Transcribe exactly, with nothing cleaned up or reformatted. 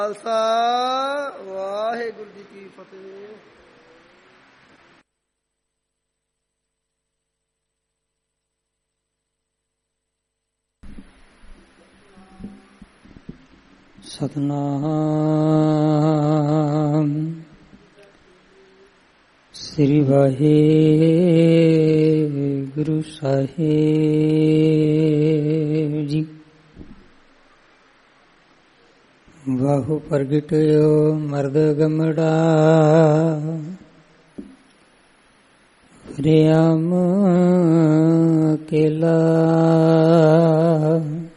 ਖਾਲਸਾ ਵਾਹਿਗੁਰੂ ਜੀ ਕੀ ਫਤਿਹ। ਸਤਨਾਮ ਸ੍ਰੀ ਵਾਹਿਗੁਰੂ ਸਾਹਿਬ ਜੀ। ਬਾਹੂ ਪ੍ਰਗਟਿਓ ਮਰਦ ਗਮੜਾ ਰਿਆਮ ਕੇਲਾ